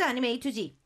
아니면 A to G?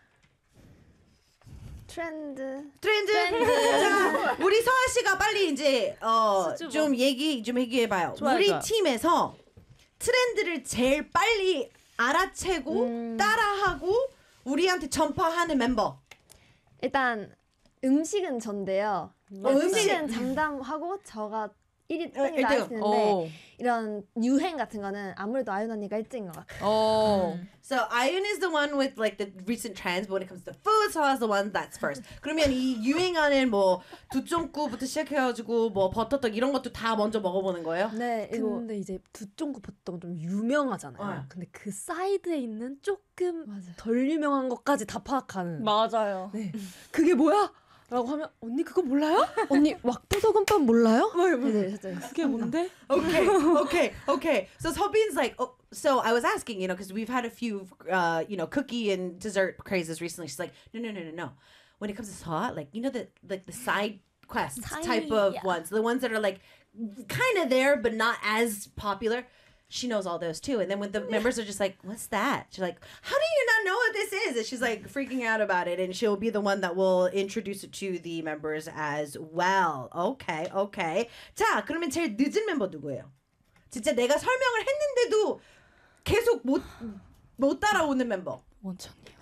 트렌드. 자, 우리 서아 씨가 빨리 이제 좀 얘기 좀 얘기해봐요. 우리 팀에서 트렌드를 제일 빨리 알아채고 따라하고 우리한테 전파하는 멤버. 일단 음식은 전데요. 음식은 장담하고 저가 1위 땡이 나왔는데 이런 유행 같은 거는 아무래도 아윤 언니가 1등인 것 같아요. So Ayun is the one with like the recent trends, but when it comes to food, Seo's the one that's first. 그러면 이 유행하는 뭐 두쫑구부터 시작해가지고 뭐 버터떡 이런 것도 다 먼저 먹어보는 거예요? 네. 근데 이제 두쫑구 버터떡은 좀 유명하잖아요. 근데 그 사이드에 있는 조금 덜 유명한 것까지 다 파악하는. 맞아요. 네. 그게 뭐야? 라고 하면 언니 그거 몰라요? 언니 왁부소금밥 몰라요? 네, 그게 뭔데? Okay. So Seobin's like, so I was asking, because we've had a few, cookie and dessert crazes recently. She's like, no. When it comes to Seo, like, the side quest type of ones, the ones that are like kind of there but not as popular. She knows all those too. And then when the members are just like, what's that? She's like, how do you not know what this is? And she's like freaking out about it. And she'll be the one that will introduce it to the members as well. Okay. 자, 그러면 제일 늦은 멤버 누구예요? 진짜 내가 설명을 했는데도 계속 못 따라오는 멤버. 원천이요.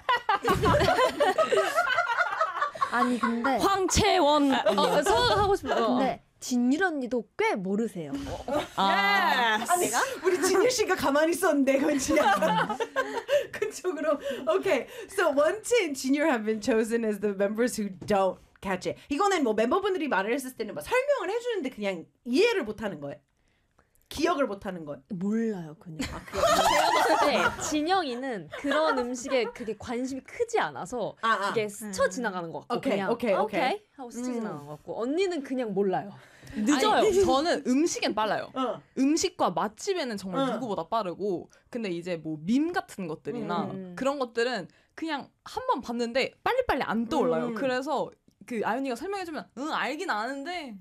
아니 근데 황채원. 서아가 하고 싶어. 근데 진율 언니도 꽤 모르세요. 아니, 우리 진율 씨가 가만히 있었는데 그건 진짜 그쪽으로. Okay, so 원치 and 진율 have been chosen as the members who don't catch it. 이거는 뭐 멤버분들이 말을 했을 때는 막 설명을 해주는데 그냥 이해를 못하는 거예요. 기억을 못하는 거예요. 몰라요 그냥. 제가 봤을 때 진영이는 그런 음식에 그게 관심이 크지 않아서 이게 스쳐 지나가는 것 같고 그냥 오케이 하고 스쳐 지나가는 것 같고 언니는 그냥 몰라요. 늦어요. 아니, 저는 음식엔 빨라요. 음식과 맛집에는 정말 누구보다 빠르고 근데 이제 뭐 밈 같은 것들이나 그런 것들은 그냥 한 번 봤는데 빨리빨리 안 떠올라요. 그래서 그 아윤이가 설명해주면 알긴 아는데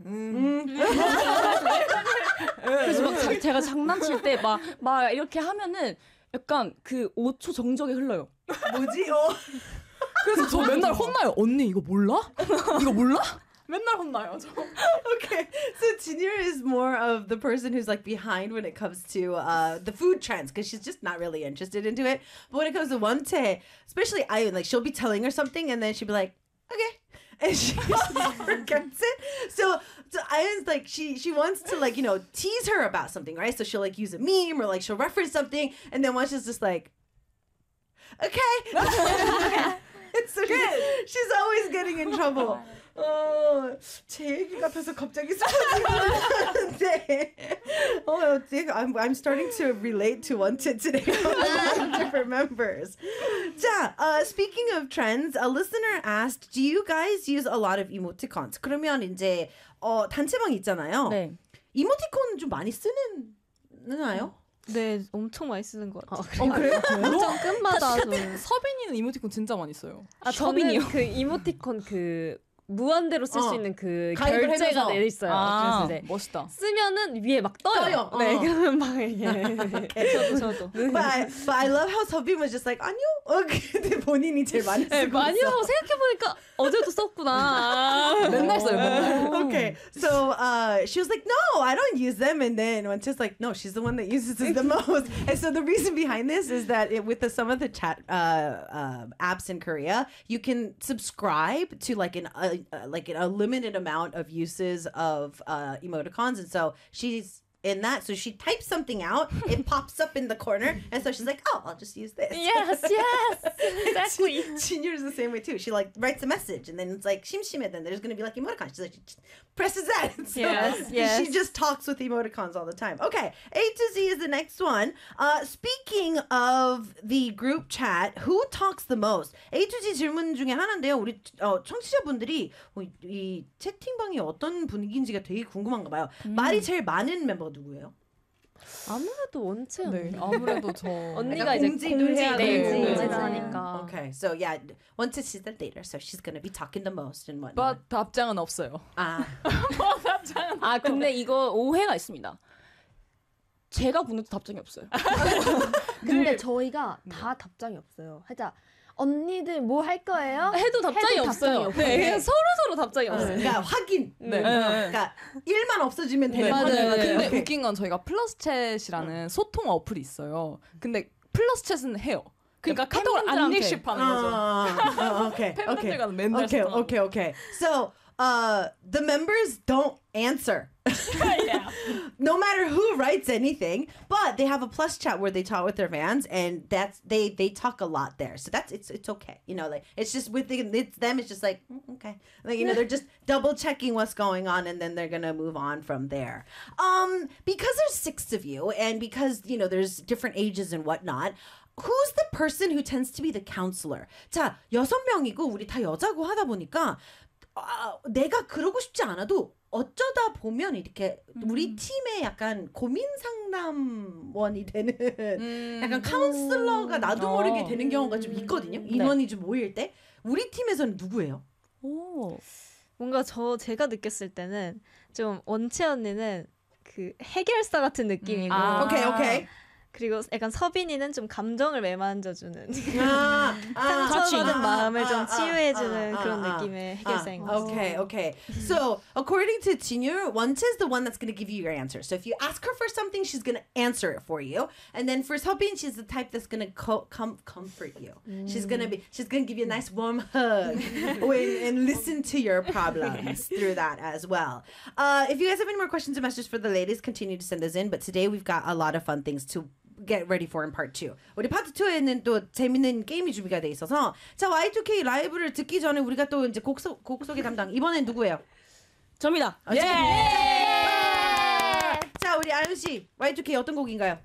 그래서 막 제가 장난칠 때 막 이렇게 하면은 약간 그 5초 정적이 흘러요. 뭐지? 그래서 저 맨날 혼나요. 언니 이거 몰라? 이거 몰라? 맨날 혼나요. 저. Okay, so Jinir is more of the person who's like behind when it comes to the food trends because she's just not really interested into it. But when it comes to Wontae, especially Ayun, like she'll be telling her something and then she'll be like, okay. And she forgets it. So Ayun's like, she wants to like, tease her about something, right? So she'll like use a meme or like she'll reference something. And then once she's just like, okay. So she's always getting in trouble. 제 얘기 같아서 갑자기 스포츠가 I'm starting to relate to Wanted today. Different members. 자, speaking of trends, a listener asked, do you guys use a lot of emoticons? 그러면 이제 단체방 있잖아요. 네. 이모티콘 좀 많이 쓰나요? 네, 엄청 많이 쓰는 것 같아요. 그래요? 엄청 끝마다 좀. 서빈이는 이모티콘 진짜 많이 써요. 저는 그 이모티콘 그 무한대로 쓸 수 있는 그 결제가 돼 있어요. 그래서 이제 멋있다. 쓰면은 위에 막 떠요. 네, 그러면 막 이게. 저도. But I love how Seobin was just like, 아니요. 근데 본인이 제일 많이 쓰고 있어. 아니요. 생각해보니까 어제도 썼구나. 맨날 써요. 맨날. Okay, so she was like, no, I don't use them. And then when just like, no, she's the one that uses it the most. And so the reason behind this is that with some of the chat apps in Korea, you can subscribe to like a limited amount of uses of emoticons. And so she's in that. So she types something out, it pops up in the corner. And so she's like, oh, I'll just use this. Yes, exactly. Jinyo's the same way too. She like writes a message and then it's like 심심해. Then there's going to be like emoticons. She's like, she presses that. So yes. She just talks with emoticons all the time. Okay, A to Z is the next one. Speaking of the group chat, who talks the most? A to Z 질문 중에 하나인데요. 우리 청취자분들이 이 채팅방이 어떤 분위기인지가 되게 궁금한가 봐요. 말이 제일 많은 멤버 누구예요? 아무래도 원채 언니. 네, 아무래도 저 언니가 이제 공지를 하니까. Okay, so yeah, once she's the leader, so she's gonna be talking the most and whatnot. But 답장은 없어요. 근데 이거 오해가 있습니다. 제가 보내도 답장이 없어요. 근데 저희가 다 답장이 없어요. 살짝 언니들 뭐 할 거예요? 해도 답장이 없어요. 네, 그냥 서로 답장이 없어요. 그러니까 확인. 그러니까 일만 없어지면 되는 거죠. 근데 오케이. 웃긴 건 저희가 플러스챗이라는 소통 어플이 있어요. 근데 플러스챗은 해요. 그러니까 카톡을 안 리십하는 거죠. 오케이. 팬분들과 맨날 Okay. So, the members don't answer. yeah. No matter who writes anything, but they have a plus chat where they talk with their fans, and that's they talk a lot there. So that's it's okay. You know, like it's just with it's them. It's just like okay, like you know they're just double checking what's going on, and then they're gonna move on from there. Because there's 6 of you, and because you know there's different ages and whatnot. Who's the person who tends to be the counselor? 자, 6명이고 우리 다 여자고 하다 보니까 내가 그러고 싶지 않아도 어쩌다 보면 이렇게 우리 팀의 약간 고민 상담원이 되는 약간 카운슬러가 나도 모르게 되는 경우가 좀 있거든요. 인원이 좀 모일 때. 우리 팀에서는 누구예요? 오. 뭔가 제가 느꼈을 때는 좀 원채 언니는 그 해결사 같은 느낌이고 오케이. 그리고 약간 서빈이는 좀 감정을 매만져주는 상처받은 마음을 좀 치유해주는 그런 느낌의 해결사인 것 같아요. Okay. So, according to Jinyu, Wonche is the one that's going to give you your answer. So, if you ask her for something, she's going to answer it for you. And then for Seobin, she's the type that's going to comfort you. She's going to give you a nice warm hug and listen to your problems through that as well. If you guys have any more questions or messages for the ladies, continue to send those in. But today we've got a lot of fun things to get ready for in part 2. 우리 파트 2에는 또 재밌는 게임이 준비가 돼 있어서 자 Y2K 라이브를 듣기 전에 우리가 또 이제 곡 소개 담당 이번엔 누구예요? 접니다. 자 우리 아윤 씨 Y2K 어떤 곡인가요?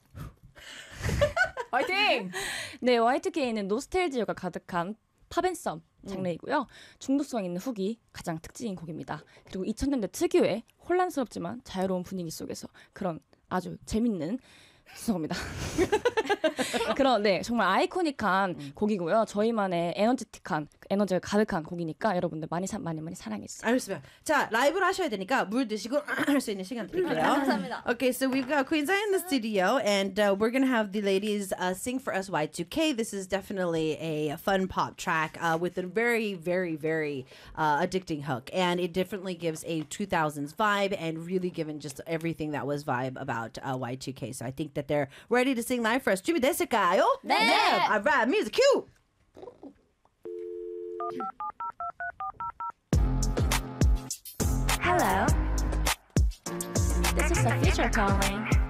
화이팅! 네, Y2K는 노스텔지어가 가득한 팝앤썸 장르이고요. 중독성 있는 훅이 가장 특징인 곡입니다. 그리고 2000년대 특유의 혼란스럽지만 자유로운 분위기 속에서 그런 아주 재밌는 죄송합니다. 그런 정말 아이코닉한 곡이고요. 저희만의 에너지틱한 에너지가 가득한 곡이니까 여러분들 많이 사랑해주세요. 알겠습니다. 자 라이브를 하셔야 되니까 물 드시고 할 수 있는 시간 드릴게요. 감사합니다. Okay, so we've got Queen's Eye in the studio, and we're gonna have the ladies sing for us Y2K. This is definitely a fun pop track with a very, very, very addicting hook, and it definitely gives a 2000s vibe, and really given just everything that was vibe about Y2K. So I think that they're ready to sing live for us. 준비됐을까요? 네. All right, music cue. Hello. This is a feature calling.